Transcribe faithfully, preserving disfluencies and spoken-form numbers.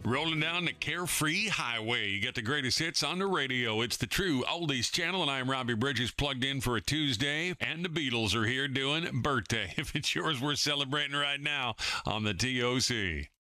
Rolling down the Carefree Highway. You got the greatest hits on the radio. It's the True Oldies Channel, and I'm Robbie Bridges, plugged in for a Tuesday. And the Beatles are here doing birthday. If it's yours, we're celebrating right now on the T O C.